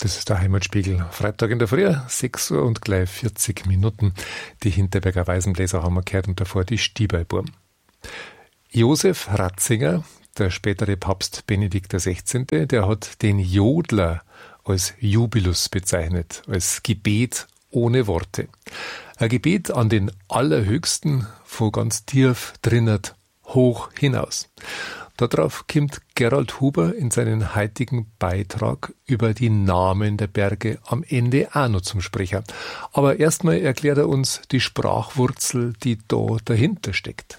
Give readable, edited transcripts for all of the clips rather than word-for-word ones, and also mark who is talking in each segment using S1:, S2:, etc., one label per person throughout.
S1: Das ist der Heimatspiegel. Freitag in der Früh, 6 Uhr und gleich 40 Minuten. Die Hinterberger Weisenbläser haben wir gehört und davor die Stiebeiburm. Josef Ratzinger, der spätere Papst Benedikt XVI., der hat den Jodler als Jubilus bezeichnet, als Gebet ohne Worte. Ein Gebet an den Allerhöchsten, von ganz tief drinnen, hoch hinaus. Darauf kommt Gerald Huber in seinen heutigen Beitrag über die Namen der Berge am Ende auch noch zum Sprecher. Aber erstmal erklärt er uns die Sprachwurzel, die da dahinter steckt.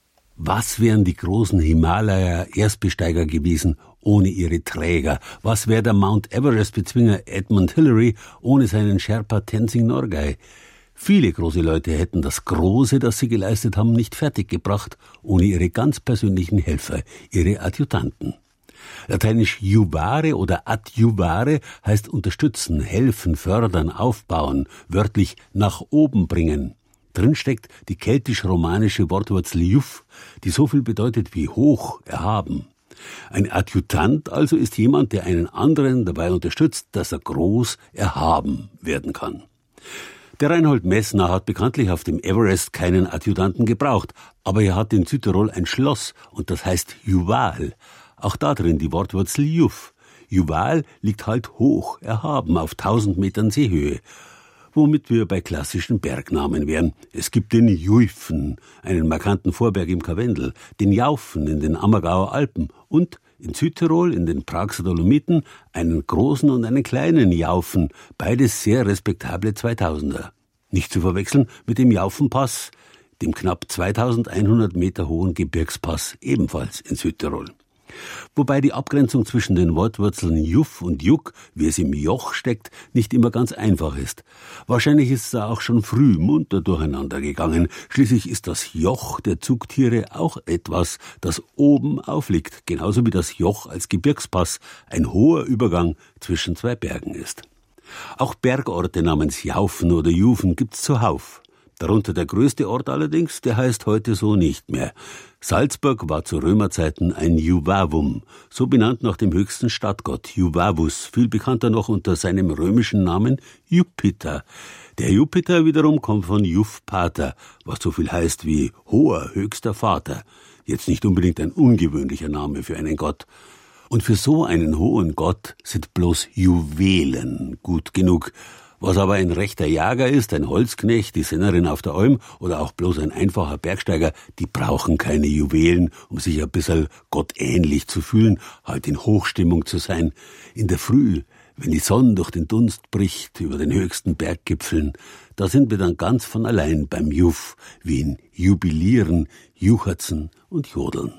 S2: Was wären die großen Himalaya-Erstbesteiger gewesen ohne ihre Träger? Was wäre der Mount Everest-Bezwinger Edmund Hillary ohne seinen Sherpa Tenzing Norgay? Viele große Leute hätten das Große, das sie geleistet haben, nicht fertiggebracht, ohne ihre ganz persönlichen Helfer, ihre Adjutanten. Lateinisch juvare oder adjuvare heißt unterstützen, helfen, fördern, aufbauen, wörtlich nach oben bringen. Drin steckt die keltisch-romanische Wortwurzel juv, die so viel bedeutet wie hoch, erhaben. Ein Adjutant also ist jemand, der einen anderen dabei unterstützt, dass er groß, erhaben werden kann. Der Reinhold Messner hat bekanntlich auf dem Everest keinen Adjutanten gebraucht, aber er hat in Südtirol ein Schloss und das heißt Juval. Auch da drin die Wortwurzel juv. Juval liegt halt hoch, erhaben, auf 1000 Metern Seehöhe. Womit wir bei klassischen Bergnamen wären. Es gibt den Juifen, einen markanten Vorberg im Karwendel, den Jaufen in den Ammergauer Alpen und in Südtirol, in den Praxer Dolomiten, einen großen und einen kleinen Jaufen, beides sehr respektable 2000er. Nicht zu verwechseln mit dem Jaufenpass, dem knapp 2100 Meter hohen Gebirgspass, ebenfalls in Südtirol. Wobei die Abgrenzung zwischen den Wortwurzeln Juv und Juk, wie es im Joch steckt, nicht immer ganz einfach ist. Wahrscheinlich ist es da auch schon früh munter durcheinander gegangen. Schließlich ist das Joch der Zugtiere auch etwas, das oben aufliegt, genauso wie das Joch als Gebirgspass ein hoher Übergang zwischen zwei Bergen ist. Auch Bergorte namens Jaufen oder Juven gibt's zuhauf. Darunter der größte Ort allerdings, der heißt heute so nicht mehr. Salzburg war zu Römerzeiten ein Juvavum, so benannt nach dem höchsten Stadtgott, Juvavus, viel bekannter noch unter seinem römischen Namen Jupiter. Der Jupiter wiederum kommt von Juv Pater, was so viel heißt wie hoher, höchster Vater. Jetzt nicht unbedingt ein ungewöhnlicher Name für einen Gott. Und für so einen hohen Gott sind bloß Juwelen gut genug. Was aber ein rechter Jager ist, ein Holzknecht, die Sennerin auf der Alm oder auch bloß ein einfacher Bergsteiger, die brauchen keine Juwelen, um sich ein bisschen gottähnlich zu fühlen, halt in Hochstimmung zu sein. In der Früh, wenn die Sonne durch den Dunst bricht über den höchsten Berggipfeln, da sind wir dann ganz von allein beim Juv, wie in Jubilieren, Juchzen und Jodeln.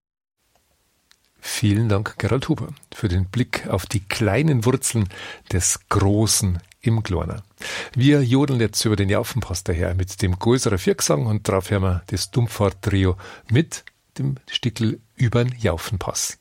S1: Vielen Dank, Gerald Huber, für den Blick auf die kleinen Wurzeln des Großen im Kleinen. Wir jodeln jetzt über den Jaufenpass daher mit dem größeren Viergesang und darauf hören wir das Dumpfhart-Trio mit dem Stickel übern Jaufenpass.